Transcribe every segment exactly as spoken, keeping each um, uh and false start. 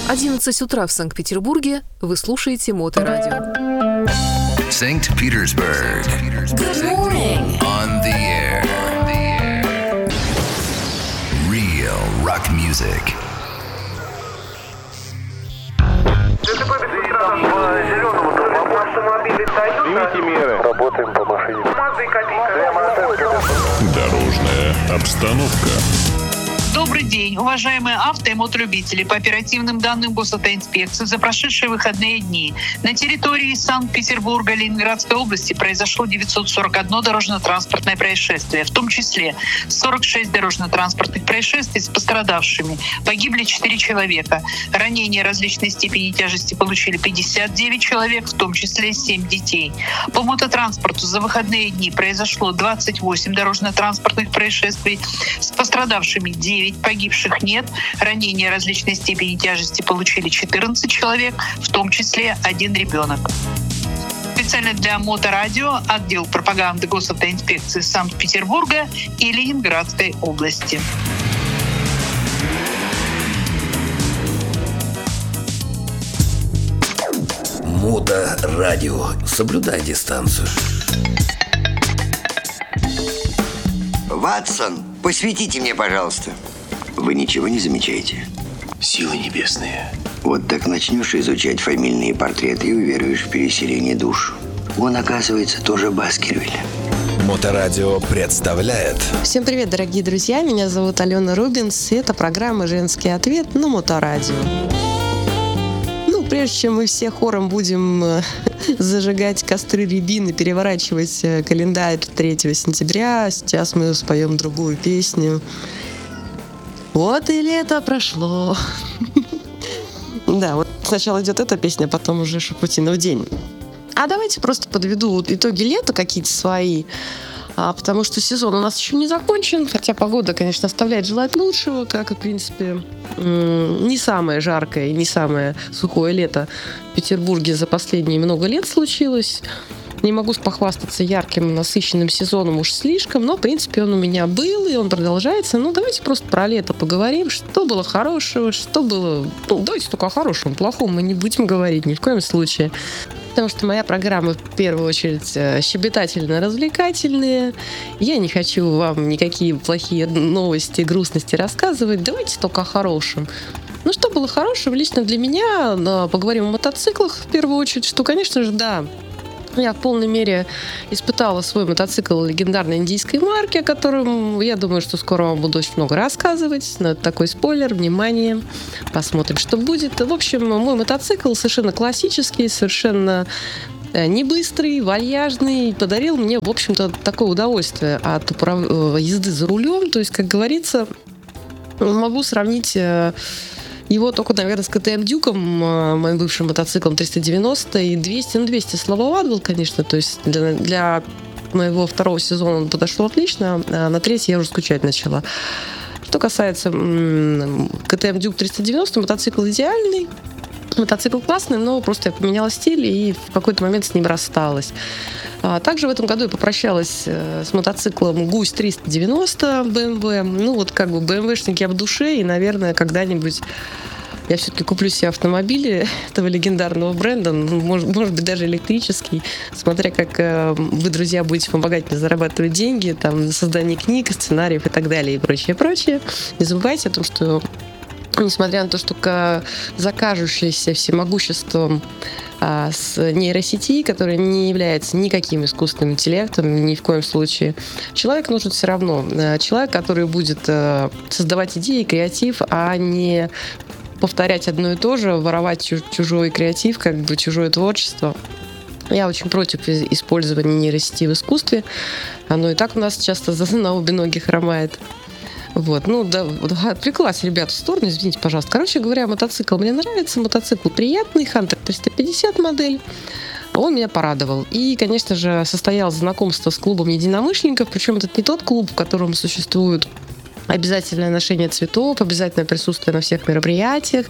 одиннадцать утра в Санкт-Петербурге. Вы слушаете Моторадио. Санкт-Петербург. Good morning. On the air. Real rock music. Примите меры. Работаем по машине. Дорожная обстановка. Добрый день, уважаемые авто- и моторлюбители. По оперативным данным Госавтоинспекции за прошедшие выходные дни на территории Санкт-Петербурга, Ленинградской области произошло девятьсот сорок одно дорожно-транспортное происшествие, в том числе сорок шесть дорожно-транспортных происшествий с пострадавшими. Погибли четыре человека. Ранения различной степени тяжести получили пятьдесят девять человек, в том числе семь детей. По мототранспорту за выходные дни произошло двадцать восемь дорожно-транспортных происшествий с пострадавшими девять, погибших нет. Ранения различной степени тяжести получили четырнадцать человек, в том числе один ребенок. Специально для Моторадио отдел пропаганды Госавтоинспекции Санкт-Петербурга и Ленинградской области. Моторадио. Соблюдай дистанцию. Ватсон, посветите мне, пожалуйста. Вы ничего не замечаете? Силы небесные. Вот так начнешь изучать фамильные портреты и уверуешь в переселение душ. Он, оказывается, тоже Баскервиль. Моторадио представляет. Всем привет, дорогие друзья. Меня зовут Алена Рубинс. И это программа «Женский ответ» на Моторадио. Ну, прежде чем мы все хором будем зажигать костры рябины, переворачивать календарь третьего сентября, сейчас мы споем другую песню. Вот и лето прошло. Да, вот сначала идет эта песня, а потом уже Шапутинов день. А давайте просто подведу итоги лета какие-то свои, а, потому что сезон у нас еще не закончен, хотя погода, конечно, оставляет желать лучшего, как и, в принципе, не самое жаркое и не самое сухое лето в Петербурге за последние много лет случилось. Не могу похвастаться ярким, насыщенным сезоном уж слишком, но, в принципе, он у меня был, и он продолжается. Ну, давайте просто про лето поговорим, что было хорошего, что было... Ну, давайте только о хорошем, плохом мы не будем говорить ни в коем случае. Потому что моя программа, в первую очередь, щебетательно-развлекательная. Я не хочу вам никакие плохие новости, грустности рассказывать. Давайте только о хорошем. Ну, что было хорошего лично для меня? Поговорим о мотоциклах, в первую очередь, что, конечно же, да, я в полной мере испытала свой мотоцикл легендарной индийской марки, о котором, я думаю, что скоро вам буду очень много рассказывать. Но это такой спойлер, внимание, посмотрим, что будет. В общем, мой мотоцикл совершенно классический, совершенно не быстрый, вальяжный, подарил мне, в общем-то, такое удовольствие от управ... езды за рулем. То есть, как говорится, могу сравнить его только, наверное, с ка тэ эм Дюком, моим бывшим мотоциклом триста девяносто, и двести, ну, двести слабоват был, конечно, то есть для, для моего второго сезона он подошел отлично, а на третий я уже скучать начала. Что касается м- ка тэ эм Дюк триста девяносто, мотоцикл идеальный, мотоцикл классный, но просто я поменяла стиль и в какой-то момент с ним рассталась. А также в этом году я попрощалась с мотоциклом Гусь триста девяносто бэ эм вэ. Ну вот как бы бэ эм вэ-шник я в душе, и, наверное, когда-нибудь я все-таки куплю себе автомобиль этого легендарного бренда, может, может быть, даже электрический, смотря как вы, друзья, будете помогать мне зарабатывать деньги, там, создание книг, сценариев и так далее, и прочее, прочее. Не забывайте о том, что несмотря на то, что за кажущееся всемогуществом а, с нейросети, которая не является никаким искусственным интеллектом, ни в коем случае, человек нужен все равно. Человек, который будет а, создавать идеи, креатив, а не повторять одно и то же, воровать чужой креатив, как бы чужое творчество. Я очень против использования нейросети в искусстве. Оно и так у нас часто на обе ноги хромает. Вот, ну да, отвлеклась, ребят, в сторону, извините, пожалуйста. Короче говоря, мотоцикл мне нравится, мотоцикл приятный, Hunter триста пятьдесят модель. Он меня порадовал. И, конечно же, состоялось знакомство с клубом единомышленников, причем это не тот клуб, в котором существуют обязательное ношение цветов, обязательное присутствие на всех мероприятиях,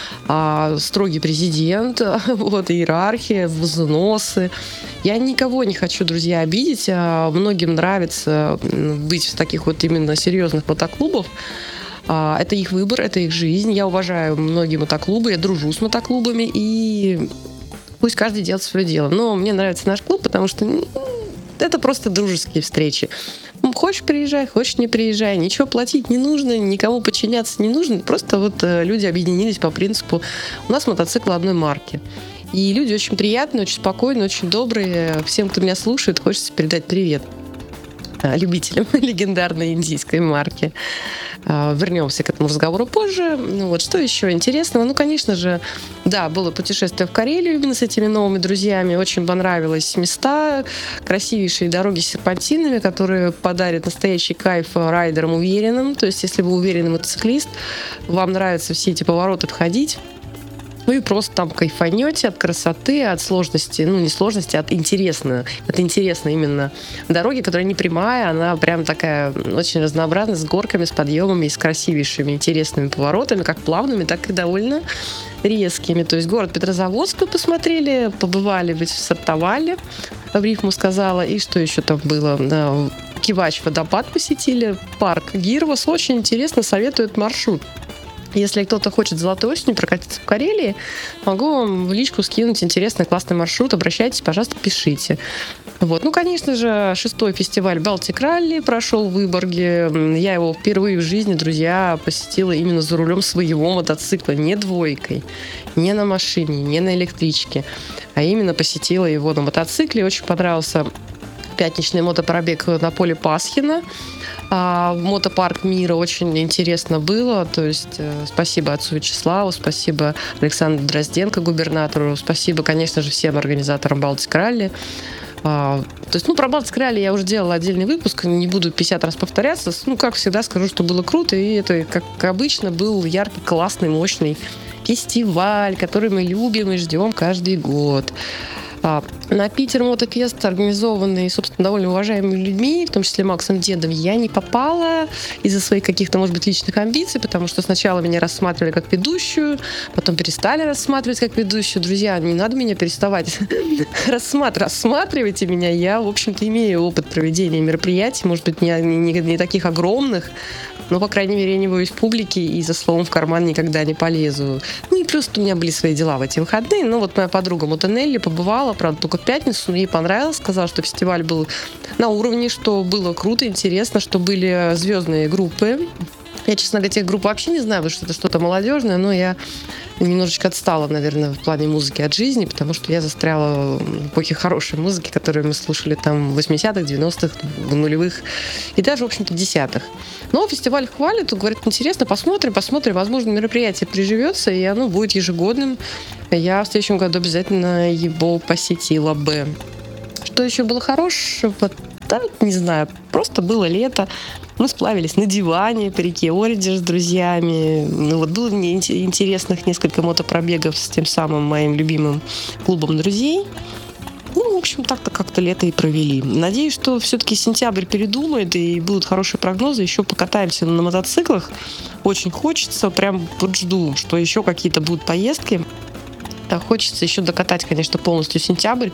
а, строгий президент, вот, иерархия, взносы. Я никого не хочу, друзья, обидеть. А многим нравится быть в таких вот именно серьезных мотоклубах. Это их выбор, это их жизнь. Я уважаю многие мотоклубы, я дружу с мотоклубами, и пусть каждый делает свое дело. Но мне нравится наш клуб, потому что это просто дружеские встречи. Хочешь, приезжай, хочешь, не приезжай. Ничего платить не нужно, никому подчиняться не нужно. Просто вот люди объединились по принципу: у нас мотоциклы одной марки. И люди очень приятные, очень спокойные, очень добрые. Всем, кто меня слушает, хочется передать привет любителям легендарной индийской марки. Вернемся к этому разговору позже. Ну, вот, что еще интересного? Ну, конечно же, да, было путешествие в Карелию именно с этими новыми друзьями. Очень понравились места, красивейшие дороги с серпантинами, которые подарят настоящий кайф райдерам уверенным. То есть, если вы уверенный мотоциклист, вам нравятся все эти повороты обходить, вы просто там кайфанете от красоты, от сложности, ну не сложности, а от интересно. Это интересно именно дороги, которая не прямая, она прям такая очень разнообразная, с горками, с подъемами и с красивейшими, интересными поворотами, как плавными, так и довольно резкими. То есть город Петрозаводск вы посмотрели, побывали, вы стартовали, в рифму сказала, и что еще там было? Кивач водопад посетили, парк Гирвас, очень интересно, советую этот маршрут. Если кто-то хочет золотой осенью прокатиться в Карелии, могу вам в личку скинуть интересный, классный маршрут. Обращайтесь, пожалуйста, пишите. Вот. Ну, конечно же, шестой фестиваль Балтик Ралли прошел в Выборге. Я его впервые в жизни, друзья, посетила именно за рулем своего мотоцикла. Не двойкой, не на машине, не на электричке, а именно посетила его на мотоцикле. Очень понравился пятничный мотопробег на поле Пасхина. А в мотопарк мира очень интересно было. То есть э, спасибо отцу Вячеславу, спасибо Александру Дрозденко, губернатору, спасибо, конечно же, всем организаторам Балтик Ралли. А, то есть, ну, про Балтик Ралли я уже делала отдельный выпуск, не буду пятьдесят раз повторяться. Ну, как всегда, скажу, что было круто, и это, как обычно, был яркий, классный, мощный фестиваль, который мы любим и ждем каждый год. На Питер Мотоквест, организованный, собственно, довольно уважаемыми людьми, в том числе Максом Дедом, я не попала из-за своих каких-то, может быть, личных амбиций, потому что сначала меня рассматривали как ведущую, потом перестали рассматривать как ведущую. Друзья, не надо меня переставать рассматривать. Рассматривайте меня. Я, в общем-то, имею опыт проведения мероприятий, может быть, не, не, не таких огромных, но, по крайней мере, я не боюсь публики и за словом в карман никогда не полезу. Ну и плюс у меня были свои дела в эти выходные. Ну вот моя подруга Мотонелли побывала, правда, только в пятницу, но ей понравилось. Сказала, что фестиваль был на уровне, что было круто, интересно, что были звездные группы. Я, честно говоря, тех групп вообще не знаю, потому что это что-то молодежное, но я немножечко отстала, наверное, в плане музыки от жизни, потому что я застряла в эпохе хорошей музыки, которую мы слушали там в восьмидесятых, девяностых, в нулевых и даже, в общем-то, десятых. Но фестиваль хвалит, говорит, интересно, посмотрим, посмотрим, возможно, мероприятие приживется, и оно будет ежегодным. Я в следующем году обязательно его посетила бы. Что еще было хорошего? Да, не знаю, просто было лето. Мы сплавились на диване по реке Оридж с друзьями. Ну, вот было мне интересных несколько мотопробегов с тем самым моим любимым клубом друзей. Ну, в общем, так-то как-то лето и провели. Надеюсь, что все-таки сентябрь передумает и будут хорошие прогнозы. Еще покатаемся на мотоциклах. Очень хочется. Прям вот жду, что еще какие-то будут поездки. Хочется еще докатать, конечно, полностью сентябрь.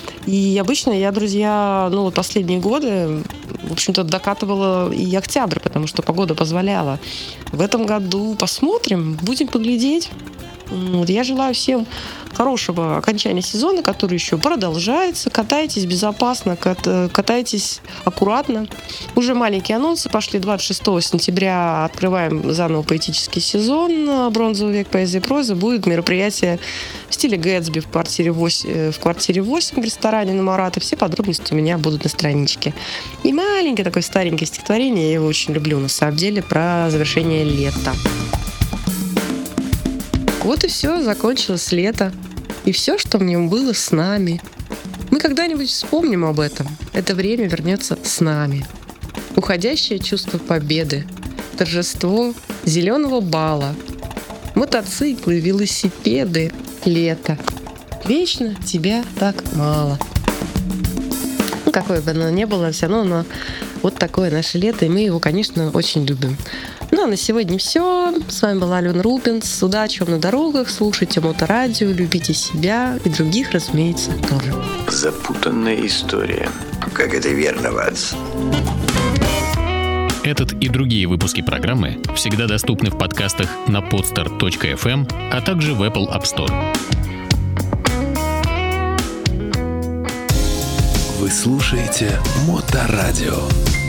И обычно я, друзья, ну вот последние годы, в общем-то, докатывала и октябрь, потому что погода позволяла. В этом году посмотрим, будем поглядеть. Вот, я желаю всем хорошего окончания сезона, который еще продолжается. Катайтесь безопасно, катайтесь аккуратно. Уже маленькие анонсы пошли. двадцать шестого сентября открываем заново поэтический сезон «Бронзовый век поэзии и прозы». Будет мероприятие в стиле Гэтсби в квартире восемь, в квартире восемь в ресторане на Марата. Все подробности у меня будут на страничке. И маленькое такое старенькое стихотворение, я его очень люблю на самом деле, про завершение лета. Вот и все, закончилось лето. И все, что в нем было с нами. Мы когда-нибудь вспомним об этом. Это время вернется с нами. Уходящее чувство победы, торжество зеленого бала, мотоциклы, велосипеды, лето. Вечно тебя так мало. Ну, какое бы оно ни было, все равно оно вот такое наше лето, и мы его, конечно, очень любим. Ну, а на сегодня все. С вами была Алена Рубинс. Удачи вам на дорогах. Слушайте Моторадио, любите себя и других, разумеется, тоже. Запутанная история. Как это верно, Ватс? Этот и другие выпуски программы всегда доступны в подкастах на podster точка эф эм, а также в Apple App Store. Вы слушаете Моторадио.